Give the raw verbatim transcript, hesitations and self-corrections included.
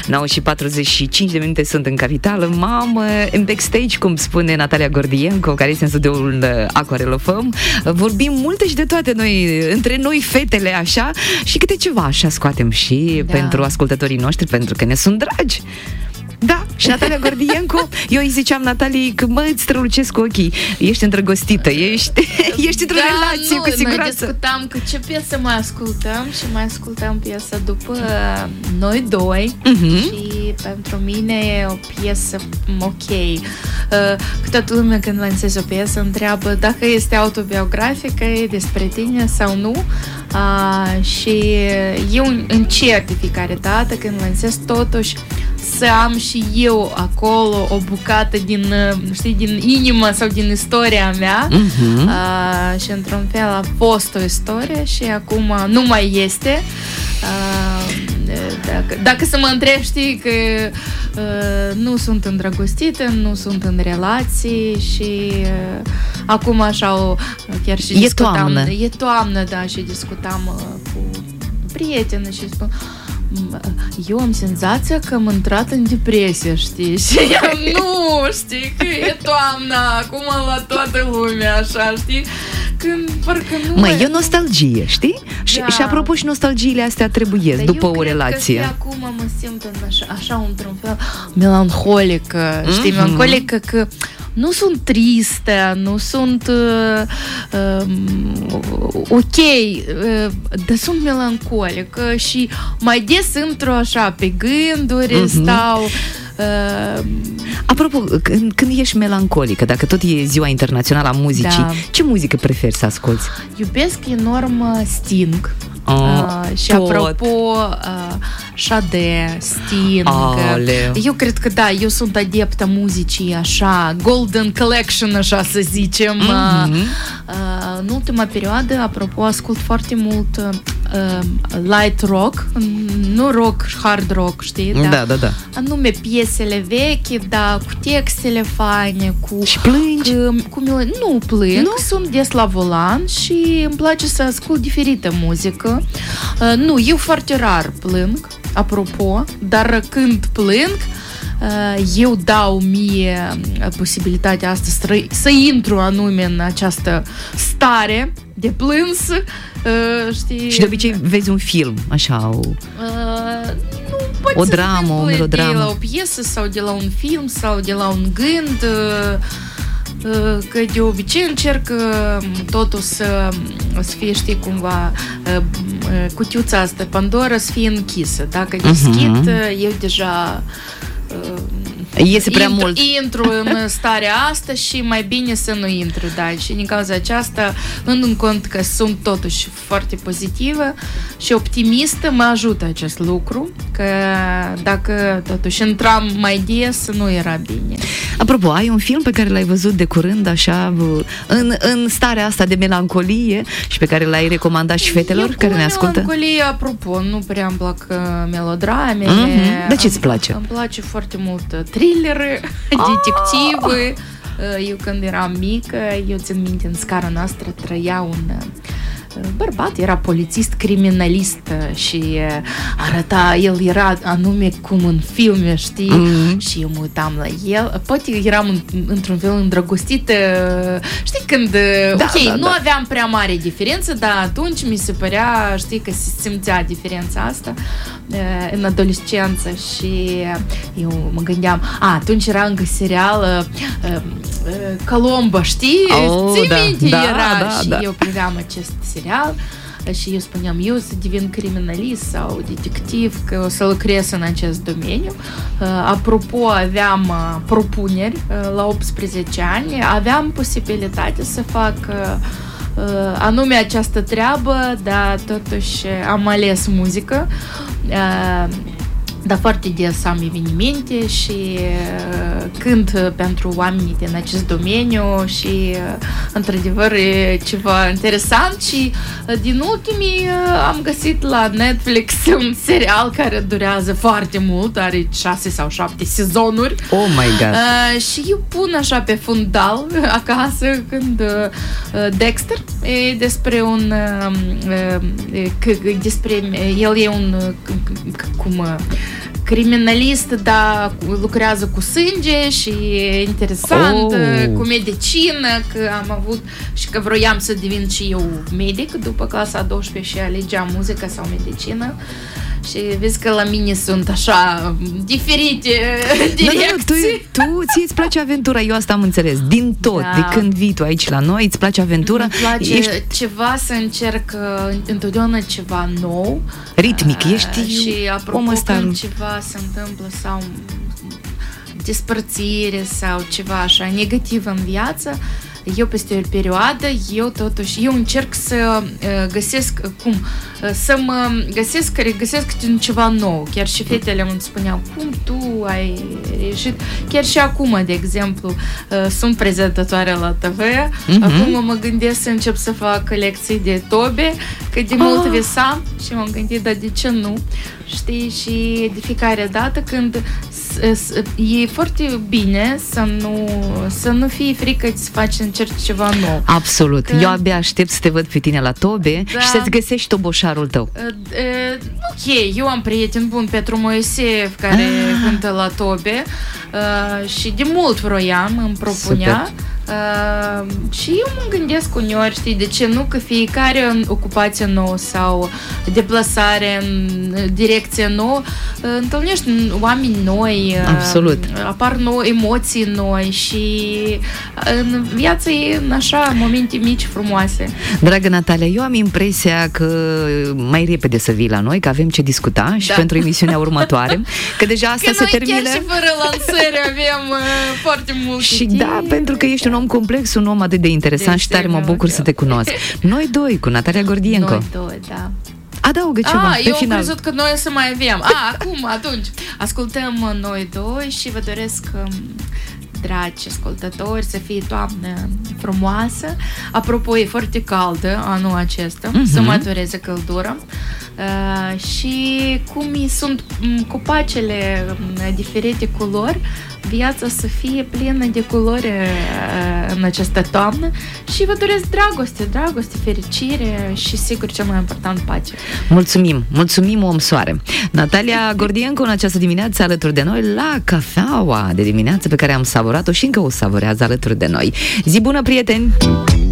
nouă și patruzeci și cinci de minute sunt în capitală. Mamă, în backstage, cum spune Natalia Gordienco, care este în studioul Aquarelofăm, vorbim multe și de toate noi, între noi fetele, așa, și câte ceva așa scoatem și da. pentru ascultătorii noștri, pentru că ne sunt dragi. Da, și Natalia Gordienco, eu îi ziceam Natalii că mă, îți strălucesc cu ochii, ești îndrăgostită, ești, ești într-o da, relație nu, cu siguranță. Noi discutam că ce piesă mai ascultăm și mai ascultăm piesa după noi doi uh-huh. și pentru mine e o piesă ok. Că toată lumea când lansezi o piesă întreabă dacă este autobiografică, e despre tine sau nu. Uh, și eu încerc de fiecare dată când lansez totuși să am și eu acolo o bucată din, știi, din inimă sau din istoria mea uh-huh. uh, și într-un fel a fost o istorie și acum nu mai este. Uh, dacă, dacă să mă întrebi, știi că uh, nu sunt îndrăgostită, nu sunt în relații și uh, acum așa o, chiar și e discutam. Toamnă. E toamnă, da, și discutam uh, cu prietenă și spun eu am senzația că am intrat în depresie, știi? Și eu nu, știi, că e toamna, acum la toată lumea, așa, știi? Când parcă nu Măi, e... e o nostalgie, știi? Da. Și, și apropo, și nostalgiile astea trebuie dar după o relație. Eu cred că acum mă simt în așa, așa într-un fel melancolică, mm-hmm. știi? Melancolică că nu sunt tristă, nu sunt uh, uh, ok, uh, dar sunt melancolică și mai des intru așa pe gânduri, mm-hmm. stau... Uh, Apropo, când, când ești melancolică, dacă tot e ziua internațională a muzicii, da. ce muzică preferi să asculți? Iubesc enorm Sting. Oh, uh, și tot. apropo uh, Sade, Sting. Aoleu. Eu cred că da, eu sunt adeptă muzicii așa, Golden Collection, așa să zicem. Mm-hmm. uh, În ultima perioadă, apropo, ascult foarte mult uh, light rock, nu rock, hard rock, știi? Da, da, da, da. Anume piesele vechi, da, cu textele faine, cu... Și plângi? Cu, cu mil... Nu plâng, nu? Sunt des la volan și îmi place să ascult diferită muzică. Uh, nu, eu foarte rar plâng, apropo, dar când plâng, uh, eu dau mie posibilitatea asta să, să intru anume în această stare de plâns, uh, știi? Și de obicei vezi un film, așa, o, uh, nu, o dramă, o melodramă. De la o piesă sau de la un film sau de la un gând, uh, că de obicei încerc totul să, să fie, știi, cumva cutiuța asta, Pandora, să fie închisă. Dacă deschid, uh-huh. eu deja iese prea intru, mult. Intru în starea asta și mai bine să nu intru, da. Și din cauza aceasta, luând în cont că sunt totuși foarte pozitivă și optimistă, mă ajută acest lucru, că dacă totuși intram mai des, nu era bine. Apropo, ai un film pe care l-ai văzut de curând, așa, în, în starea asta de melancolie și pe care l-ai recomandat și fetelor eu care ne ascultă? Melancolie, apropo, nu prea îmi plac melodramele. Mm-hmm. De ce îți place? Îmi place foarte mult thriller, detective. Eu când eram mică, eu țin minte, în scara noastră trăia un bărbat, era polițist criminalist și arăta, el era anume cum în filme, știi? Mm-hmm. Și eu mă uitam la el, poate eram într-un fel îndrăgostită, știi, când, da, ok, da, nu da. aveam prea mare diferență, dar atunci mi se părea, știi, că se simțea diferența asta în adolescență și eu mă gândeam, a, atunci era încă serial Colombo, știi? Oh, ții da, minte da, era da, și da. eu priveam acest serial și eu spuneam, eu să devin criminalist sau detectiv, că o să lucrez în acest domeniu. Apropo, aveam propuneri la optsprezece ani, aveam posibilitatea să fac anume această treabă, dar totuși am ales muzică. Dar foarte des am evenimente și uh, cânt pentru oamenii din acest domeniu și uh, într-adevăr e ceva interesant și uh, din ultimii uh, am găsit la Netflix un serial care durează foarte mult, are șase sau șapte sezonuri. Oh my God! Uh, și eu pun așa pe fundal acasă când uh, Dexter e despre un uh, uh, despre el e un uh, cum uh, criminalist, dar lucrează cu sânge și e interesant, oh. cu medicină, că am avut și că vroiam să devin și eu medic după clasa a douăsprezecea și alegeam muzică sau medicină. Și vezi că la mine sunt așa diferite direcții. Nu, nu, tu, tu ție îți place aventura, eu asta am înțeles. Din tot, da. De când vii tu aici la noi, îți place aventura? Îmi place ești... ceva să încerc întotdeauna ceva nou. Ritmic, ești și apropo când ceva se întâmplă sau despărțire sau ceva așa negativ în viață, eu peste o perioadă, eu totuși, eu încerc să uh, găsesc, cum, uh, să mă găsesc, regăsesc ceva nou. Chiar și fetele îmi spuneau, cum tu ai reușit? Chiar și acum, de exemplu, uh, sunt prezentatoare la T V, uh-huh. Acum mă gândesc să încep să fac lecții de tobe, că de mult oh. visam și m-am gândit, dar de ce nu? Știi? Și de fiecare dată când e foarte bine să nu, să nu fii frică să faci, încerci ceva nou. Absolut. Că... Eu abia aștept să te văd pe tine la tobe, da. Și să-ți găsești toboșarul tău. Uh, uh, ok, eu am prieten bun, Petru Moiseev, care ah. cântă la tobe uh, și de mult vroiam, îmi propunea. Super. Uh, și eu mă gândesc uneori, știi, de ce nu, că fiecare în ocupație nouă sau deplasare în direcție nouă, uh, întâlnești oameni noi, uh, absolut. Apar noi emoții noi și în viață e în așa momente mici frumoase. Dragă Natalia, eu am impresia că mai repede să vii la noi, că avem ce discuta și da. Pentru emisiunea următoare, că deja asta că se termină. Chiar și fără lansări avem uh, foarte mult și timp. Da, pentru că ești un om complex, un om atât de interesant de și tare mă bucur să te cunosc. Noi doi, cu Natalia Gordienco. Noi doi, da. Adaugă ceva, ah, pe eu final. am crezut că noi să mai avem. Ah, acum, atunci. Ascultăm Noi doi și vă doresc, dragi ascultători, să fie toamnă frumoasă. Apropo, e foarte caldă anul acesta, uh-huh. Să matureze căldură. Uh, și cum sunt copacele diferite culori, viața să fie plină de culori uh, în această toamnă și vă doresc dragoste, dragoste, fericire și sigur cel mai important, pace. Mulțumim, mulțumim, om soare. Natalia Gordienco în această dimineață alături de noi la cafeaua de dimineață pe care am savorat-o și încă o savorează alături de noi. Zi bună, prieteni!